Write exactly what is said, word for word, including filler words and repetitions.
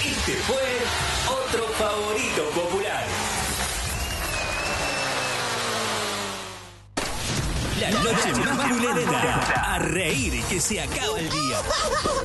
Este fue otro favorito popular. La noche más buleta. A reír que se acaba el día.